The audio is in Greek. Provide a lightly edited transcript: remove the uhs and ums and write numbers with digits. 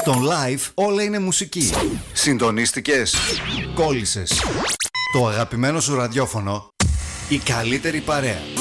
Στον live όλα είναι μουσική. Συντονίστηκες? Κόλλησες. Το αγαπημένο σου ραδιόφωνο. Η καλύτερη παρέα.